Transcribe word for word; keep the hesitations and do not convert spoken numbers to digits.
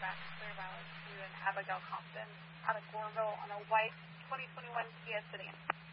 back clear mileage to an Abigail Compton out of Goreville on a white twenty twenty-one Kia sedan.